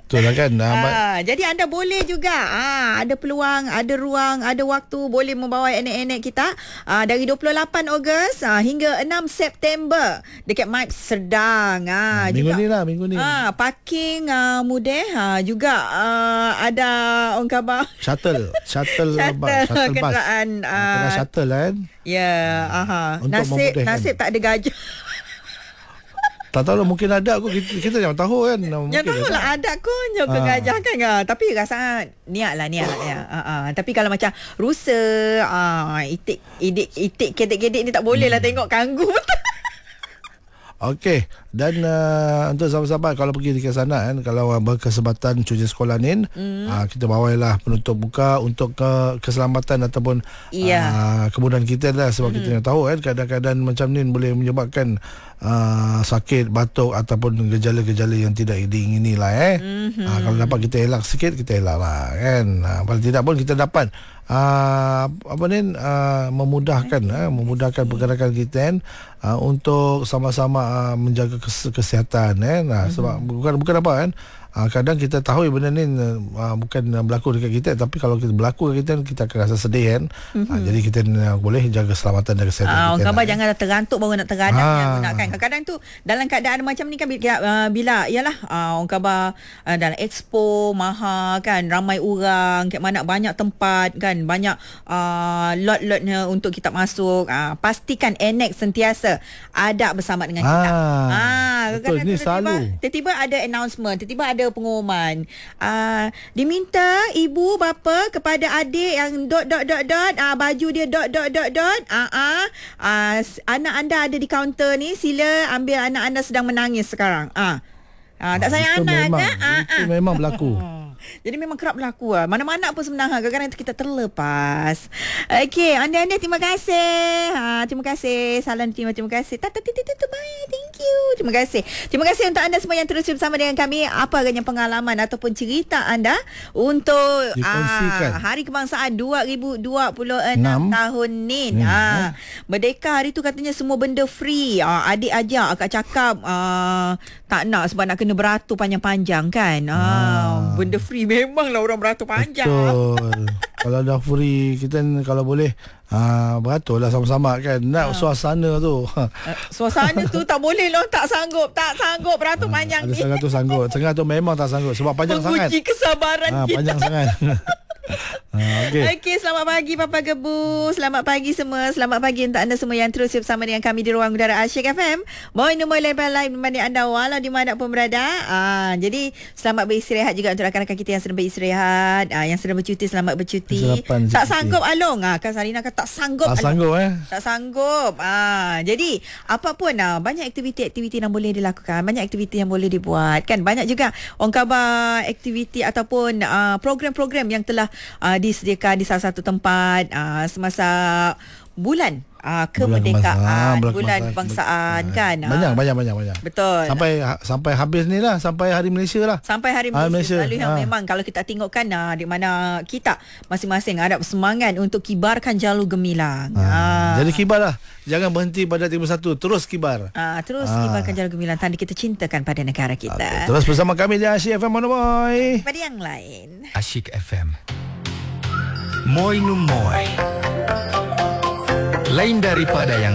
Betul lah kan. Jadi anda boleh juga ada peluang, ada ruang, ada waktu boleh membawa anak-anak kita dari 28 Ogos hingga 6 September dekat MIPS Serdang. Minggu ni. Parking mudah. Juga ada orang khabar Shuttle bus. kenderaan. Kena shuttle kan. Ya, nasib tak ada gajah. Tak tahu lah, mungkin ada aku, kita jangan tahu kan. Yang tahu lah ada aku ke gajah kan. Tapi rasa niat lah. Tapi kalau macam rusa, itik gedek ni tak boleh lah tengok kanggu. Okey, dan untuk sahabat-sahabat kalau pergi ke sana kan, kalau berkesempatan cuti sekolah ni, kita bawailah penutup muka untuk keselamatan ataupun kemudahan kita lah, sebab kita tahu kan kadang-kadang macam ni boleh menyebabkan sakit, batuk ataupun gejala-gejala yang tidak diingini lah kalau dapat kita elak sikit, kita elak lah kan. Paling tidak pun kita dapat memudahkan pergerakan kita untuk sama-sama menjaga kesihatan sebab bukan apa kan, kadang kita tahu benda ni bukan berlaku dekat kita, tapi kalau kita berlaku dekat kita akan rasa sedih kan. Jadi kita boleh jaga keselamatan dan kesihatan kita. Orang khabar jangan terantuk baru nak terhadap yang gunakan. Kadang-kadang tu dalam keadaan macam ni kan, bila ialah orang khabar dalam expo mahal kan, ramai orang, kat mana banyak tempat kan, banyak lot-lotnya untuk kita masuk. Pastikan enek sentiasa ada bersama dengan kita. Betul, ni selalu tiba-tiba ada announcement, tiba-tiba ada pengumuman, diminta ibu bapa kepada adik yang baju dia anak anda ada di kaunter ni, sila ambil anak anda sedang menangis sekarang. Tak sayang anak itu memang berlaku. Jadi memang kerap berlaku mana-mana pun sebenarnya. Kadang-kadang kita terlepas. Okey, anda-anda terima kasih. Terima kasih. Salam terima kasih. Bye. Thank you. Terima kasih. Terima kasih untuk anda semua yang terus bersama dengan kami. Apa agaknya pengalaman ataupun cerita anda untuk Hari Kebangsaan 2026 tahun ni. Merdeka hari tu katanya semua benda free. Adik ajak, akak cakap tak nak sebab nak kena beratur panjang-panjang kan. Benda free memanglah orang beratur panjang. Betul. Kalau dah free, kita kalau boleh beratur lah sama-sama kan. Nak suasana tu. Suasana tu tak boleh lah. Tak sanggup beratur panjang ni. Ada setengah tu sanggup, setengah tu memang tak sanggup sebab panjang sangat. Menguji kesabaran kita. Panjang sangat. Okey, selamat pagi Papa Gebu. Selamat pagi semua. Selamat pagi untuk anda semua yang terus bersama dengan kami di ruang udara Asyik FM. Mohon nombor live berbanding anda walau di mana pun berada. Jadi selamat beristirahat juga untuk rakan-rakan kita yang sedang beristirahat, yang sedang bercuti, selamat bercuti. Tak sanggup Along. Kan Sarina kata tak sanggup. Tak sanggup Tak sanggup. Jadi apapun banyak aktiviti-aktiviti yang boleh dilakukan, banyak aktiviti yang boleh dibuat kan. Banyak juga orang khabar aktiviti ataupun program-program yang telah disediakan di salah satu tempat semasa bulan kemerdekaan, bulan kebangsaan kan. Banyak. Betul. Sampai habis ni lah, sampai Hari Malaysia lah. Sampai Hari Malaysia. Selalu memang kalau kita tengokkan di mana kita masing-masing ada semangat untuk kibarkan jalur gemilang. Jadi kibar lah. Jangan berhenti pada 31, terus kibar. Terus kibarkan jalur gemilang, tanda kita cintakan pada negara kita. Terus bersama kami di Asyik FM Monomoy. Pada yang lain. Asyik FM. Moy Numoy. Lain daripada yang